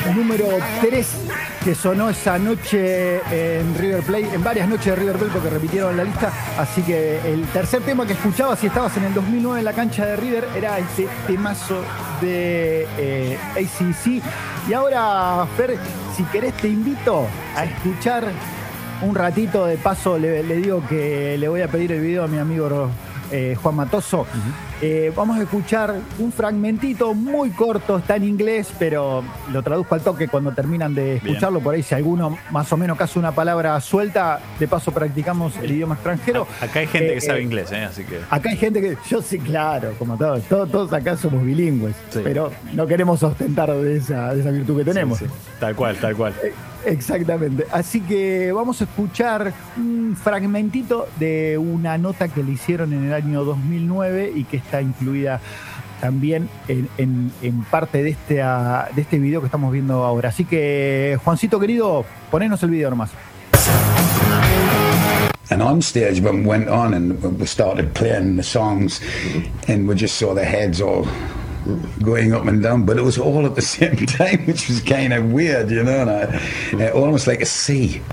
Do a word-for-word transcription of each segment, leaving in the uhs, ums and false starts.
número tres que sonó esa noche en River Plate, en varias noches de River Plate porque repitieron la lista. Así que el tercer tema que escuchabas si estabas en el dos mil nueve en la cancha de River era este temazo de eh, A C D C. Y ahora, Fer, si querés te invito a escuchar un ratito. De paso le, le digo que le voy a pedir el video a mi amigo eh, Juan Matoso. Uh-huh. Eh, vamos a escuchar un fragmentito muy corto, está en inglés, pero lo traduzco al toque cuando terminan de escucharlo. Bien. Por ahí si alguno más o menos caza una palabra suelta, de paso practicamos el idioma extranjero. Acá hay gente eh, que sabe eh, inglés, ¿eh? Así que... Acá hay gente que, yo sí, claro, como todos, todos, todos acá somos bilingües, sí. Pero no queremos ostentar de esa, de esa virtud que tenemos. Sí, sí. Tal cual, tal cual. Eh, Exactamente. Así que vamos a escuchar un fragmentito de una nota que le hicieron en el año dos mil nueve y que está incluida también en, en, en parte de este, de este video que estamos viendo ahora. Así que, Juancito querido, ponenos el video nomás. And on stage, when we went on and we started playing the songs, and we just saw the heads all going up and down, but it was all at the same time, which was kind of weird, you know, and I, uh, almost like a sea.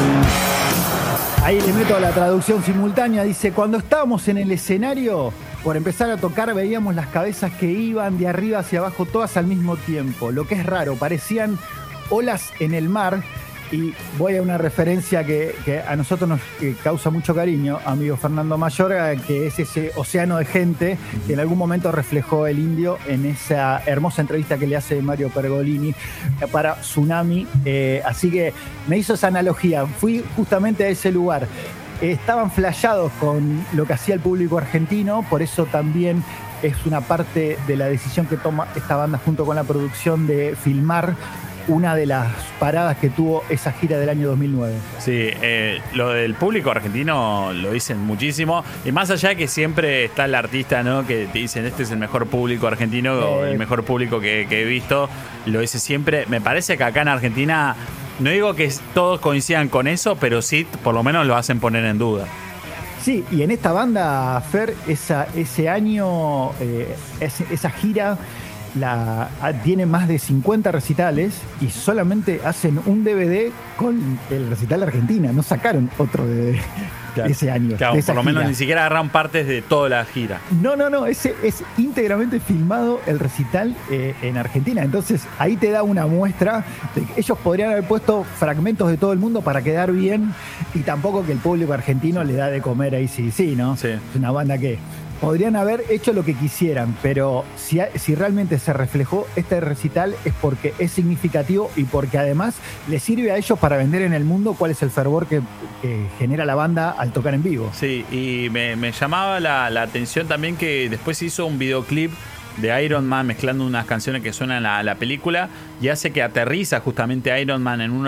Ahí le meto la traducción simultánea. Dice, cuando estábamos en el escenario, por empezar a tocar, veíamos las cabezas que iban de arriba hacia abajo, todas al mismo tiempo. Lo que es raro, parecían olas en el mar. Y voy a una referencia que, que a nosotros nos causa mucho cariño, amigo Fernando Mayorga, que es ese océano de gente que en algún momento reflejó el Indio en esa hermosa entrevista que le hace Mario Pergolini para Tsunami. Eh, así que me hizo esa analogía. Fui justamente a ese lugar. Estaban flashados con lo que hacía el público argentino, por eso también es una parte de la decisión que toma esta banda junto con la producción de filmar una de las paradas que tuvo esa gira del año dos mil nueve. Sí, eh, lo del público argentino lo dicen muchísimo. Y más allá de que siempre está el artista, ¿no? Que te dicen, este es el mejor público argentino, eh, o el mejor público que, que he visto. Lo dice siempre. Me parece que acá en Argentina, no digo que todos coincidan con eso, pero sí, por lo menos lo hacen poner en duda. Sí, y en esta banda, Fer, esa, ese año, eh, ese, esa gira... La, tiene más de cincuenta recitales y solamente hacen un D V D con el recital de Argentina. No sacaron otro D V D claro, ese año. Claro, por lo menos gira. Ni siquiera agarran partes de toda la gira. No, no, no. Ese es íntegramente filmado el recital eh, en Argentina. Entonces ahí te da una muestra de que ellos podrían haber puesto fragmentos de todo el mundo para quedar bien y tampoco que el público argentino le da de comer ahí sí, sí, ¿no? Sí. Es una banda que... Podrían haber hecho lo que quisieran, pero si, si realmente se reflejó este recital es porque es significativo y porque además les sirve a ellos para vender en el mundo cuál es el fervor que, que genera la banda al tocar en vivo. Sí, y me, me llamaba la, la atención también que después se hizo un videoclip de Iron Man mezclando unas canciones que suenan a la, la película y hace que aterriza justamente Iron Man en un